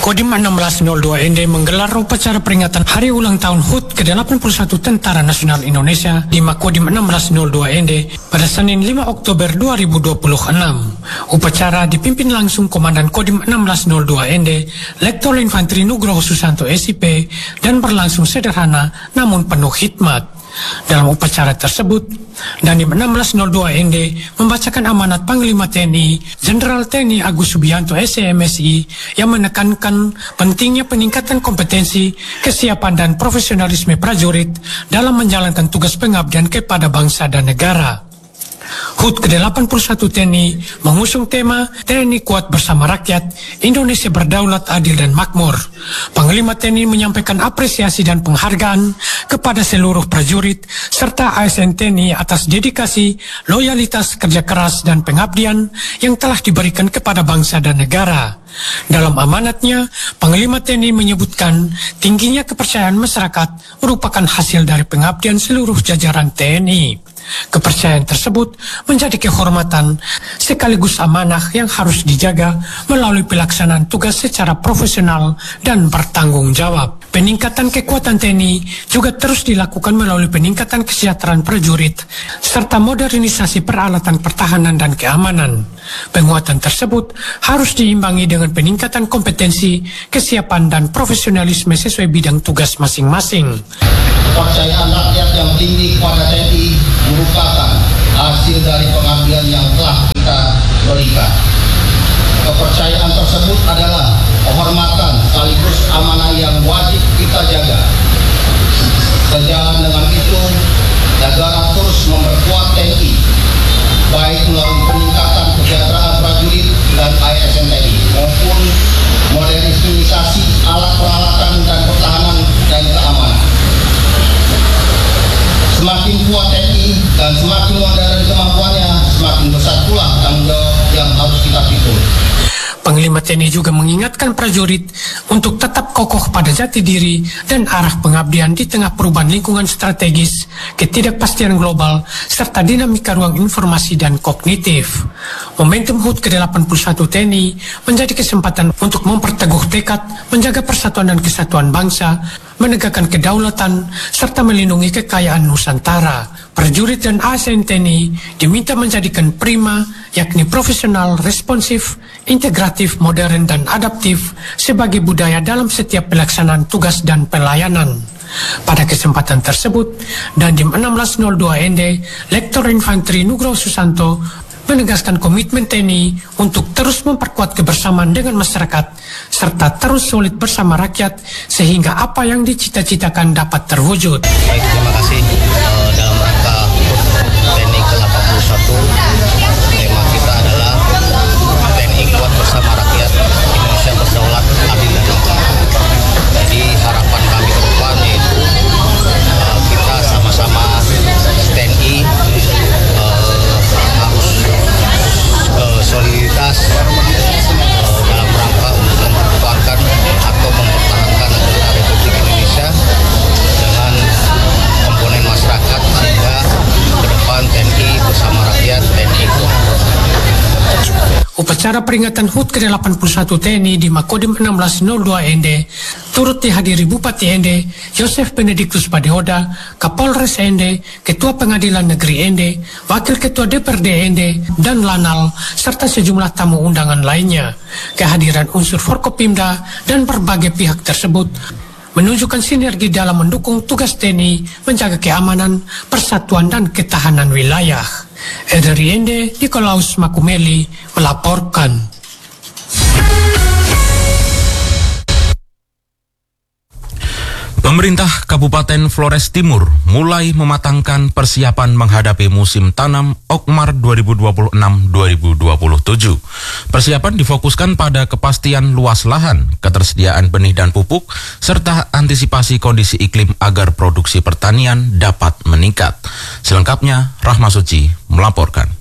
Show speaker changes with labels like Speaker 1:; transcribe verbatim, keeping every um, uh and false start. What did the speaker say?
Speaker 1: Makodim enam belas nol dua N D menggelar upacara peringatan Hari Ulang Tahun H U T ke delapan puluh satu Tentara Nasional Indonesia di Makodim enam belas nol dua N D pada Senin lima Oktober dua ribu dua puluh enam. Upacara dipimpin langsung Komandan Kodim enam belas nol dua N D, Lektor Infanteri Nugroho Susanto S I P, dan berlangsung sederhana namun penuh hikmat. Dalam upacara tersebut, Dandim enam belas nol dua N D membacakan amanat Panglima T N I Jenderal T N I Agus Subianto S M S I yang menekankan pentingnya peningkatan kompetensi, kesiapan dan profesionalisme prajurit dalam menjalankan tugas pengabdian kepada bangsa dan negara. H U T ke delapan puluh satu T N I mengusung tema T N I Kuat Bersama Rakyat, Indonesia Berdaulat, Adil dan Makmur. Panglima T N I menyampaikan apresiasi dan penghargaan kepada seluruh prajurit serta A S N T N I atas dedikasi, loyalitas, kerja keras dan pengabdian yang telah diberikan kepada bangsa dan negara. Dalam amanatnya, Panglima T N I menyebutkan tingginya kepercayaan masyarakat merupakan hasil dari pengabdian seluruh jajaran T N I. Kepercayaan tersebut menjadi kehormatan sekaligus amanah yang harus dijaga melalui pelaksanaan tugas secara profesional dan bertanggung jawab. Peningkatan kekuatan T N I juga terus dilakukan melalui peningkatan kesejahteraan prajurit serta modernisasi peralatan pertahanan dan keamanan. Penguatan tersebut harus diimbangi dengan peningkatan kompetensi, kesiapan dan profesionalisme sesuai bidang tugas masing-masing.
Speaker 2: Kepercayaan rakyat yang tinggi kepada T N I merupakan hasil dari pengabdian yang telah kita berikan. Kepercayaan tersebut adalah kehormatan sekaligus amanah yang wajib kita jaga. Sejalan dengan itu, negara terus memperkuat T N I, baik melalui peningkatan kesejahteraan prajurit dan A S N T N I maupun modernisasi alat peralatan dan pertahanan dan keamanan. Semakin kuat T N I dan semakin modern kemampuannya, semakin besar pula tanggung jawab yang harus kita pikul.
Speaker 1: Panglima T N I juga mengingatkan prajurit untuk tetap kokoh pada jati diri dan arah pengabdian di tengah perubahan lingkungan strategis, ketidakpastian global, serta dinamika ruang informasi dan kognitif. Momentum H U T ke delapan puluh satu T N I menjadi kesempatan untuk memperteguh tekad, menjaga persatuan dan kesatuan bangsa, menegakkan kedaulatan, serta melindungi kekayaan Nusantara. Prajurit dan A S N T N I diminta menjadikan prima, yakni profesional, responsif, integratif, modern, dan adaptif sebagai budaya dalam setiap pelaksanaan tugas dan pelayanan. Pada kesempatan tersebut, Dandim enam belas nol dua N D, Lektor Infanteri Nugroho Susanto, menegaskan komitmen T N I untuk terus memperkuat kebersamaan dengan masyarakat, serta terus solid bersama rakyat, sehingga apa yang dicita-citakan dapat terwujud.
Speaker 3: Baik, terima kasih. Uh, dalam rangka T N I ke delapan puluh satu, tema kita adalah T N I Kuat Bersama Rakyat, Indonesia Berdaulat, Adil dan Makmur. Jadi harapan kami ke depan yaitu uh, kita sama-sama T N I uh, harus uh, soliditas uh, dalam rangka untuk mempertahankan atau mempertahankan negara Republik Indonesia dengan komponen masyarakat sehingga ke depan T N I bersama rakyat, T N I kuat.
Speaker 1: Upacara peringatan H U T ke delapan puluh satu T N I di Makodim enam belas nol dua N D turut dihadiri Bupati N D, Yosef Benediktus Padehoda, Kapolres N D, Ketua Pengadilan Negeri N D, Wakil Ketua D P R D N D, dan Lanal, serta sejumlah tamu undangan lainnya. Kehadiran unsur Forkopimda dan berbagai pihak tersebut menunjukkan sinergi dalam mendukung tugas T N I menjaga keamanan, persatuan, dan ketahanan wilayah. Dari N D, Nikolaus Makumeli melaporkan.
Speaker 4: Pemerintah Kabupaten Flores Timur mulai mematangkan persiapan menghadapi musim tanam Okmar dua ribu dua puluh enam dua ribu dua puluh tujuh. Persiapan difokuskan pada kepastian luas lahan, ketersediaan benih dan pupuk, serta antisipasi kondisi iklim agar produksi pertanian dapat meningkat. Selengkapnya, Rahma Suci melaporkan.